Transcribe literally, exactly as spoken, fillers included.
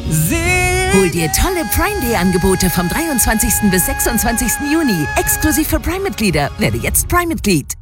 Hol dir tolle Prime Day Angebote vom dreiundzwanzigsten bis sechsundzwanzigsten Juni. Exklusiv für Prime-Mitglieder. Werde jetzt Prime-Mitglied.